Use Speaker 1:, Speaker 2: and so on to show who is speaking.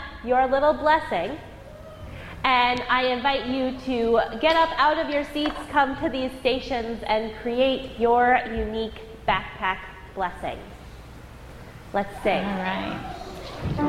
Speaker 1: your little blessing. And I invite you to get up out of your seats, come to these stations, and create your unique backpack blessing. Let's sing.
Speaker 2: All right.